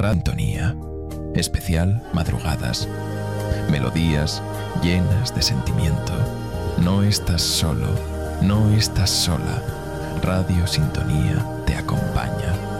Sintonía. Especial madrugadas. Melodías llenas de sentimiento. No estás solo, no estás sola. Radio Sintonía te acompaña.